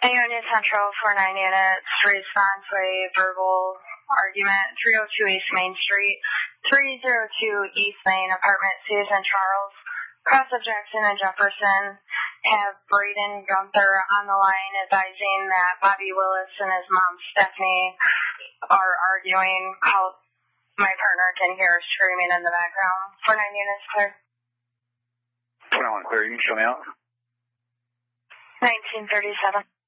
Ionia Central, 49 units, response wave, verbal argument, 302 East Main Street, 302 East Main, apartment Susan Charles, cross of Jackson and Jefferson, have Braden Gunther on the line advising that Bobby Willis and his mom Stephanie are arguing. My partner can hear screaming in the background. 49 units clear. 21 clear, you can show me out. 1937.